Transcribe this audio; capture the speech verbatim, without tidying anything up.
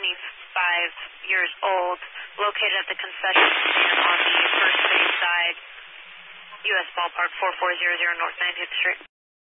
seventy-five years old, located at the concession stand on the first base side, U S Ballpark, four four zero zero North ninetieth Street.